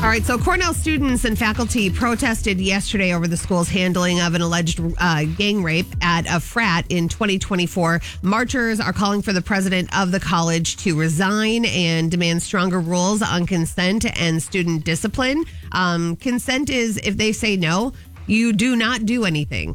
All right, so Cornell students and faculty protested yesterday over the school's handling of an alleged gang rape at a frat in 2024. Marchers are calling for the president of the college to resign and demand stronger rules on consent and student discipline. Consent is if they say no, you do not do anything.